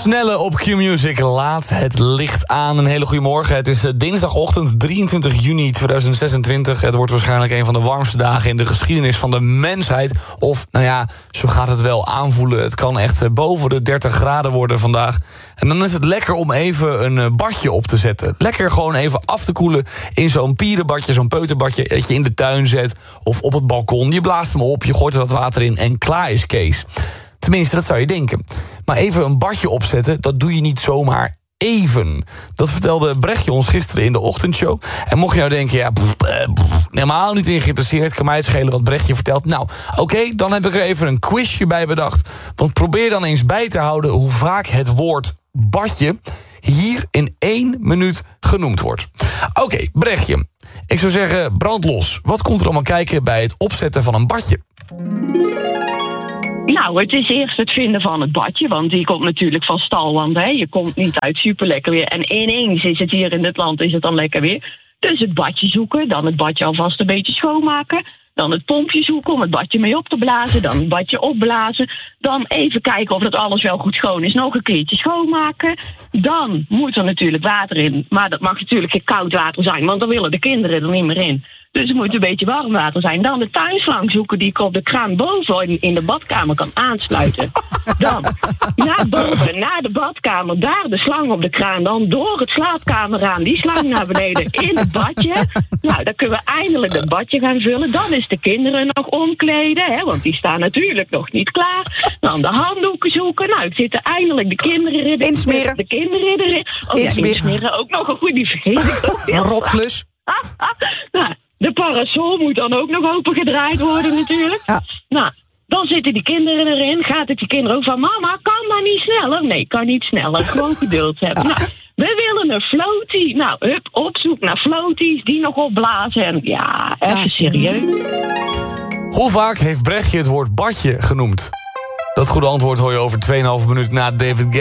Snelle op Q-Music, laat het licht aan. Een hele goede morgen. Het is dinsdagochtend 23 juni 2026. Het wordt waarschijnlijk een van de warmste dagen in de geschiedenis van de mensheid. Of, nou ja, zo gaat het wel aanvoelen. Het kan echt boven de 30 graden worden vandaag. En dan is het lekker om even een badje op te zetten. Lekker gewoon even af te koelen in zo'n pierenbadje, zo'n peuterbadje dat je in de tuin zet of op het balkon. Je blaast hem op, je gooit er wat water in en klaar is Kees. Tenminste, dat zou je denken. Maar even een badje opzetten, dat doe je niet zomaar even. Dat vertelde Brechtje ons gisteren in de ochtendshow. En mocht je nou denken, ja, helemaal niet in geïnteresseerd, kan mij het schelen wat Brechtje vertelt. Nou, oké, dan heb ik er even een quizje bij bedacht. Want probeer dan eens bij te houden hoe vaak het woord badje hier in 1 minuut genoemd wordt. Oké, Brechtje, ik zou zeggen, brand los. Wat komt er allemaal kijken bij het opzetten van een badje? Nou, het is eerst het vinden van het badje, want die komt natuurlijk van stalwand. Hè? Je komt niet uit super lekker weer. En ineens is het hier in dit land is het dan lekker weer. Dus het badje zoeken, dan het badje alvast een beetje schoonmaken. Dan het pompje zoeken om het badje mee op te blazen. Dan het badje opblazen. Dan even kijken of dat alles wel goed schoon is. Nog een keertje schoonmaken. Dan moet er natuurlijk water in. Maar dat mag natuurlijk geen koud water zijn, want dan willen de kinderen er niet meer in. Dus het moet een beetje warm water zijn. Dan de tuinslang zoeken die ik op de kraan boven in de badkamer kan aansluiten. Dan naar boven, naar de badkamer. Daar de slang op de kraan. Dan door het slaapkamerraam die slang naar beneden in het badje. Nou, dan kunnen we eindelijk het badje gaan vullen. Dan is de kinderen nog omkleden, hè, want die staan natuurlijk nog niet klaar. Dan de handdoeken zoeken. Nou, ik zit er eindelijk de kinderen erin. Insmeren. De kinderen erin. Oh ja, insmeren ook nog een goed, die vergeet ik ook. Een rotklus. Nou, de parasol moet dan ook nog opengedraaid worden natuurlijk. Ja. Nou, dan zitten die kinderen erin. Gaat het die kinderen ook van, mama, kan maar niet sneller? Nee, kan niet sneller. Gewoon geduld hebben. Nou, we willen een floatie. Nou, hup, op zoek naar floaties, die nog opblazen. En ja, even serieus. Hoe vaak heeft Brechtje het woord badje genoemd? Dat goede antwoord hoor je over 2,5 minuut na David Guetta.